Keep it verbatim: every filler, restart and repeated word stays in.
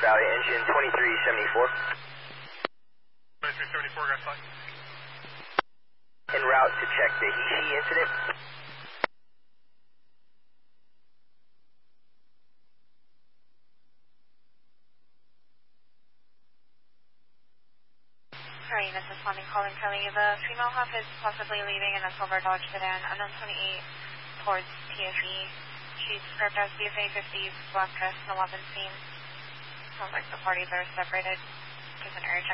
Valley, engine twenty-three seventy-four. twenty-three seventy-four, guys, fine. En route to check the Hishi incident. Sorry, this is responding, calling Kelly. The female hop is possibly leaving in a silver Dodge sedan, unknown twenty-eight, towards T F E. She's described as B F A fifty, black dress, no weapons seen. Sounds like the parties are separated. Just an area check.